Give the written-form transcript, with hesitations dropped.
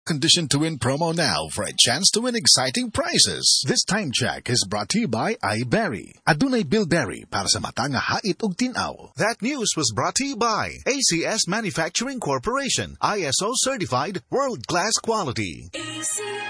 Condition to win promo now for a chance to win exciting prizes. This time check is brought to you by iBerry. Adunay Bilberry para sa mata nga hait ug tinaw. That news was brought to you by ACS Manufacturing Corporation, ISO certified, world-class quality.